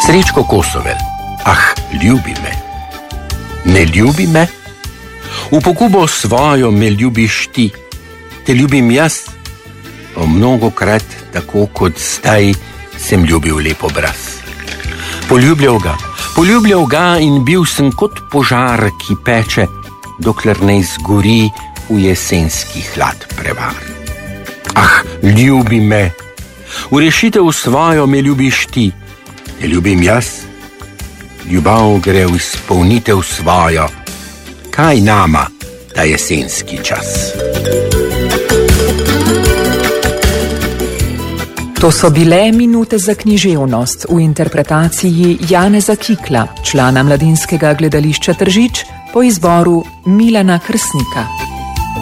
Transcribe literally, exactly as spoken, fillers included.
Srečko Kosovel, ah, ljubi me. Ne ljubi me? V pokubo svojo me ljubiš ti, te ljubim jaz, pa mnogokrat tako kot zdaj sem ljubil lep obraz. Poljubljal ga, poljubljal ga in bil sem kot požar, ki peče, dokler ne izgori v jesenski hlad prevar. Ah, ljubi me, v rešitev svojo me ljubiš ti, te ljubim jaz, ljubav gre v izpolnitev svojo, kaj nama ta jesenski čas. To so bile minute za književnost v interpretaciji Janeza Kikla, člana Mladinskega gledališča Tržič, po izboru Milana Krsnika.